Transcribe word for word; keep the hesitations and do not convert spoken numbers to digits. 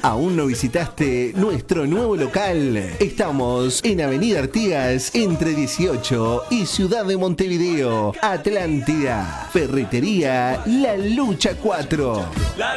¿Aún no visitaste nuestro nuevo local? Estamos en Avenida Artigas, entre dieciocho y Ciudad de Montevideo, Atlántida. Ferretería La Lucha cuatro.